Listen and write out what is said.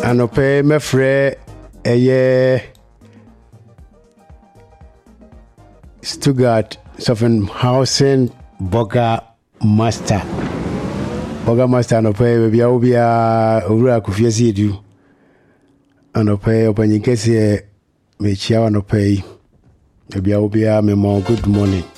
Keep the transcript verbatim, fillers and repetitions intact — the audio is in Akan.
Anope me frɛ ɛyɛ Stuttgart Soppenhausen Burger Master. Burger Master anope baabi a wo bia owura Kofie Siedu. Anope opanyin kɛse me chia anope yi. Baabi a wo bia me mo good morning.